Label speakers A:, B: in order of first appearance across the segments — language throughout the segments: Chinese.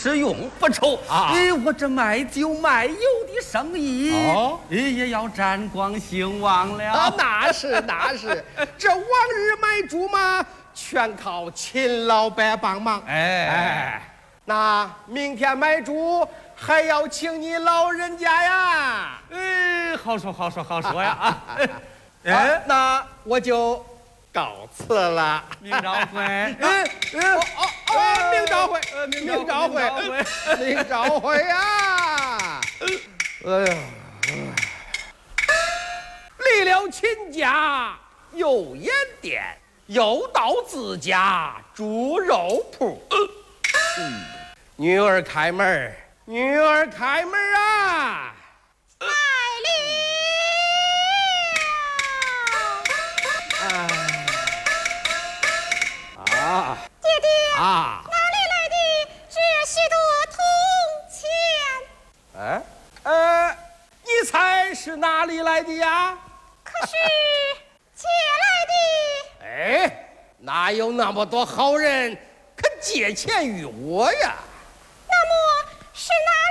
A: 吃用不愁啊！我这卖酒卖油的生意也要沾光兴旺了
B: 啊！那是，这往日买猪嘛，全靠秦老板帮忙。那明天买猪还要请你老人家呀！
A: 好说呀！
B: 那我就告辞了。
A: 明朝会，
B: 明朝会呀！哎呀，离了秦家有盐店，又到自家猪肉铺。女儿开门啊！
C: 来了！爹爹哪里来的这许多铜钱？
B: 你猜是哪里来的呀？
C: 可是借来的。
B: 哪有那么多好人肯借钱于我呀？
C: 那么是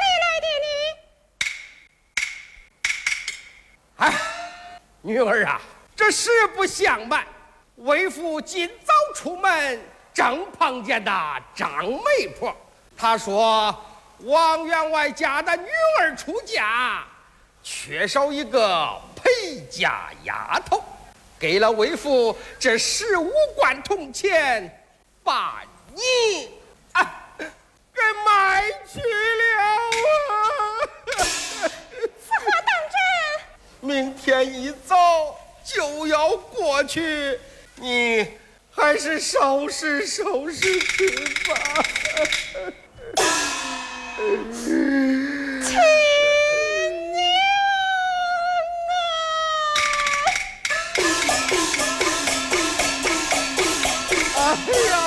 C: 哪里来的呢？
B: 女儿啊，这实不相瞒，为父今早出门，正碰见的张媒婆。她说王员外家的女儿出嫁，缺少一个陪嫁丫头，给了为父这15贯铜钱，把你给卖去了啊！
C: 此话当真？
B: 明天一早就要过去，你还是收拾去吧。亲
C: 娘
B: 啊！哎呀！